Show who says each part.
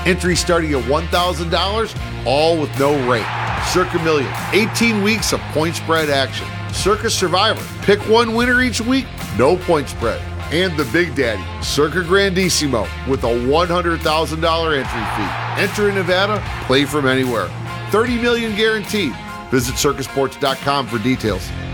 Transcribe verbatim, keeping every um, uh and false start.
Speaker 1: Entry starting at one thousand dollars, all with no rate. Circa Million, eighteen weeks of point spread action. Circa Survivor, pick one winner each week, no point spread. And the Big Daddy, Circa Grandissimo, with a one hundred thousand dollars entry fee. Enter in Nevada, play from anywhere. thirty million guaranteed. Visit circa sports dot com for details.